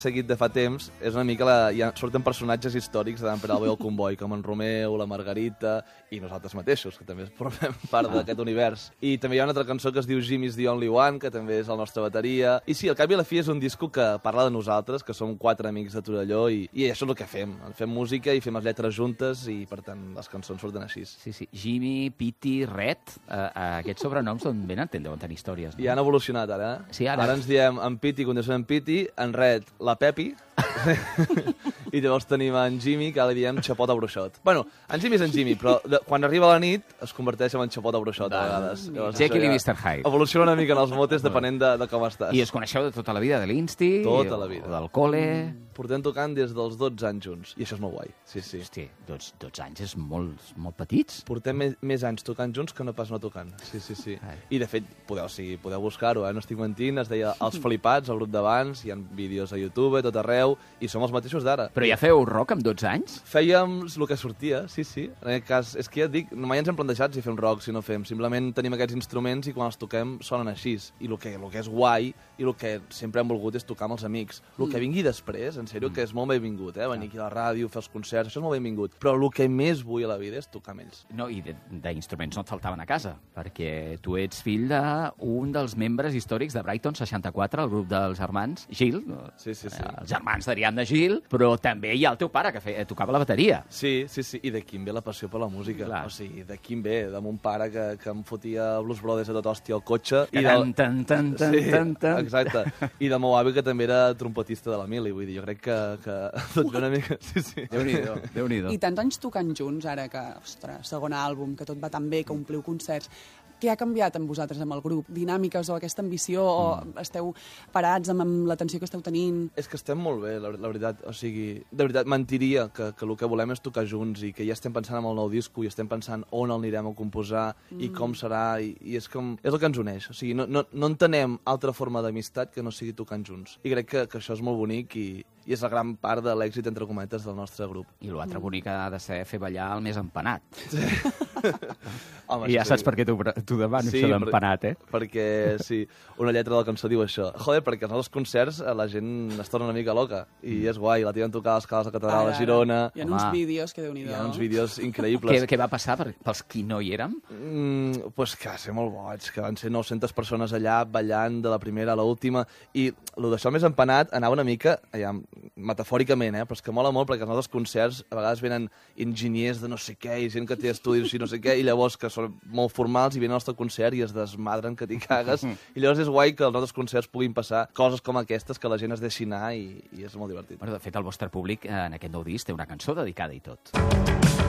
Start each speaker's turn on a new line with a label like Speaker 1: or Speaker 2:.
Speaker 1: seguit de fa temps, és una mica ja surten personatges històrics d'en Pere Alba i el Comboi, com en Romeu, la Margarita i nosaltres mateixos, que també formem part d'aquest univers. I també hi ha una altra cançó que es diu Jimmy's the Only One, que també és la nostra bateria. I sí, al cap i a la fi és un disco que parla de nosaltres, que som 4 amics de Torelló, i això és el que fem. Fem música i fem les lletres juntes, i per tant les cançons surten així.
Speaker 2: Sí. Jimmy, Piti, Red, aquests sobrenoms d'on venen? Deuen tenir històries, no?
Speaker 1: I han evolucionat ara, eh?
Speaker 2: Sí, ara
Speaker 1: ens diem en Piti, continuem en Piti, en Red, la Pepi, i llavors tenim en Jimmy, que ara li diem Xapota Bruixot. Bueno, en Jimmy és en Jimmy, però quan arriba la nit es converteix en Xapota Bruixot a vegades.
Speaker 2: Jekyll i Mr. Hyde.
Speaker 1: Evoluciona una mica en els motes depenent de com estàs.
Speaker 2: I us coneixeu de tota la vida, de l'Insti?
Speaker 1: Tota la vida.
Speaker 2: O del col·le?
Speaker 1: Portem tocant des dels 12 anys junts, i això és molt guai. Sí.
Speaker 2: Hosti, 12 anys és molt petits.
Speaker 1: Portem més anys tocant junts que no pas no tocant. Sí. I de fet, podeu buscar-ho, no estic mentint, es deia Els Flipats, el grup d'abans, hi ha vídeos a YouTube, tot arreu, i som els mateixos d'ara.
Speaker 2: Però ja feu rock amb 12 anys?
Speaker 1: Fèiem el que sortia, sí. En aquest cas, és que ja et dic, mai ens hem plantejat si fem rock, si no fem. Simplement tenim aquests instruments i quan els toquem sonen així. I el que és guai i el que sempre hem volgut és tocar amb els amics. El que vingui després, en sèrio, que és molt benvingut, venir aquí a la ràdio, fer els concerts, això és molt benvingut. Però el que més vull a la vida és tocar amb ells.
Speaker 2: No, i d'instruments no et faltaven a casa, perquè tu ets fill d'un dels membres històrics de Brighton 64, el grup dels germans Gil.
Speaker 1: Sí.
Speaker 2: Els germans d'Ariadna Gil, però també hi ha el teu pare, que tocava la bateria.
Speaker 1: Sí. I d'aquí em ve la passió per la música.
Speaker 2: Clar.
Speaker 1: O sigui, d'aquí em ve, de mon pare que em fotia Blues Brothers a tot hòstia al cotxe. Exacte. I del meu avi, que també era trompetista de la mili. Vull dir, jo crec que tot ve una mica... Sí.
Speaker 2: Déu-n'hi-do.
Speaker 3: I tants anys tocant junts, ara que, ostres, segon àlbum, que tot va tan bé, que ompliu concerts. Què ha canviat amb vosaltres, amb el grup? Dinàmiques o aquesta ambició? O esteu parats amb l'atenció que esteu tenint?
Speaker 1: És que estem molt bé, la veritat. O sigui, de veritat, mentiria que el que volem és tocar junts i que ja estem pensant en el nou disco i estem pensant on el anirem a composar i com serà, i és el que ens uneix. O sigui, no entenem altra forma d'amistat que no sigui tocant junts. I crec que això és molt bonic i és la gran part de l'èxit, entre cometes, del nostre grup.
Speaker 2: I l'altre bonic ha de ser fer ballar el més empanat.
Speaker 1: Sí. Home,
Speaker 2: I ja saps per què t'ho demano, això d'empanat,
Speaker 1: Perquè, sí, una lletra de la cançó diu això. Joder, perquè als nostres concerts la gent es torna una mica loca, i és guai, la tiren tocar a les cales de Catedral de Girona.
Speaker 3: Hi ha uns vídeos que Déu-n'hi-do.
Speaker 1: Hi ha uns vídeos increïbles.
Speaker 2: Què va passar pels qui no hi érem?
Speaker 1: Pues que va ser molt boig, que van ser 900 persones allà ballant de la primera a l'última, i el d'això més empanat anava una mica, metafòricament, però és que mola molt perquè als nostres concerts a vegades venen enginyers de no sé què i gent que té estudis i no sé què, i llavors que són molt formals i venen al nostre concert i es desmadren que t'hi cagues, i llavors és guai que als nostres concerts puguin passar coses com aquestes, que la gent es deixi anar, i és molt divertit.
Speaker 2: Bueno, de fet, el vostre públic en aquest nou disc té una cançó dedicada i tot.